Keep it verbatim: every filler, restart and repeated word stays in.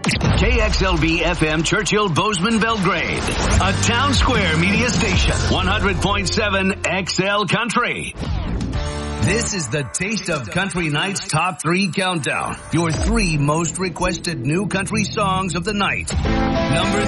K X L B F M Churchill Bozeman Belgrade, a Town Square media station, one hundred point seven X L Country. This is the Taste of Country Night's Top three Countdown. Your three most requested new country songs of the night. Number